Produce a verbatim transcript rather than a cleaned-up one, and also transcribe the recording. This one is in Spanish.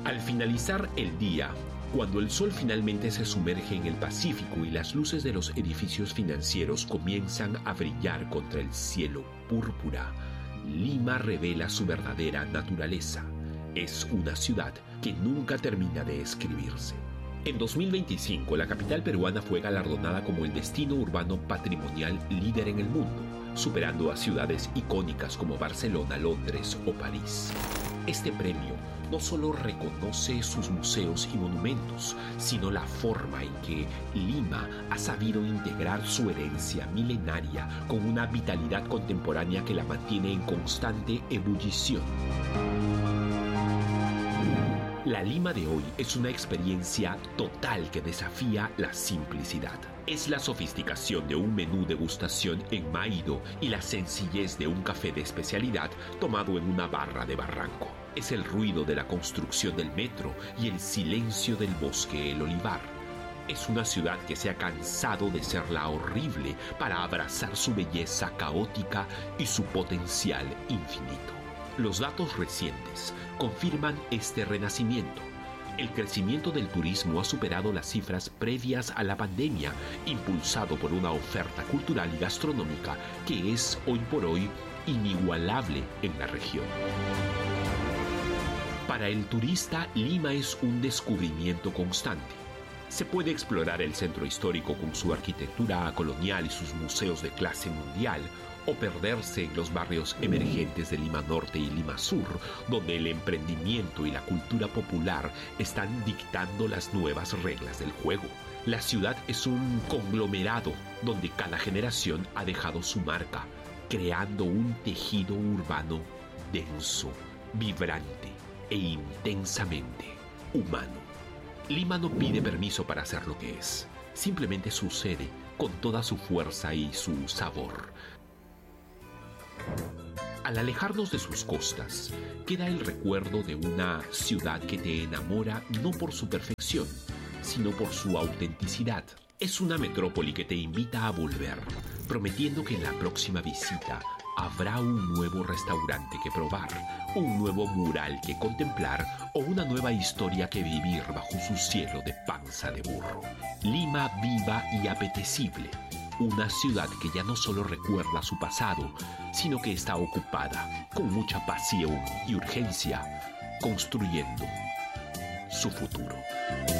Al finalizar el día, cuando el sol finalmente se sumerge en el Pacífico y las luces de los edificios financieros comienzan a brillar contra el cielo púrpura, Lima revela su verdadera naturaleza. Es una ciudad que nunca termina de escribirse. En dos mil veinticinco, la capital peruana fue galardonada como el destino urbano patrimonial líder en el mundo, superando a ciudades icónicas como Barcelona, Londres o París. Este premio no solo reconoce sus museos y monumentos, sino la forma en que Lima ha sabido integrar su herencia milenaria con una vitalidad contemporánea que la mantiene en constante ebullición. La Lima de hoy es una experiencia total que desafía la simplicidad. Es la sofisticación de un menú degustación en Maído y la sencillez de un café de especialidad tomado en una barra de Barranco. Es el ruido de la construcción del metro y el silencio del bosque El Olivar. Es una ciudad que se ha cansado de ser la horrible para abrazar su belleza caótica y su potencial infinito. Los datos recientes confirman este renacimiento. El crecimiento del turismo ha superado las cifras previas a la pandemia, impulsado por una oferta cultural y gastronómica que es hoy por hoy inigualable en la región. Para el turista, Lima es un descubrimiento constante. Se puede explorar el centro histórico con su arquitectura colonial y sus museos de clase mundial, o perderse en los barrios emergentes de Lima Norte y Lima Sur, donde el emprendimiento y la cultura popular están dictando las nuevas reglas del juego. La ciudad es un conglomerado donde cada generación ha dejado su marca, creando un tejido urbano denso, vibrante e intensamente humano. Lima no pide permiso para hacer lo que es, simplemente sucede con toda su fuerza y su sabor. Al alejarnos de sus costas, queda el recuerdo de una ciudad que te enamora no por su perfección, sino por su autenticidad. Es una metrópoli que te invita a volver, prometiendo que en la próxima visita habrá un nuevo restaurante que probar, un nuevo mural que contemplar o una nueva historia que vivir bajo su cielo de panza de burro. Lima viva y apetecible. Una ciudad que ya no solo recuerda su pasado, sino que está ocupada, con mucha pasión y urgencia, construyendo su futuro.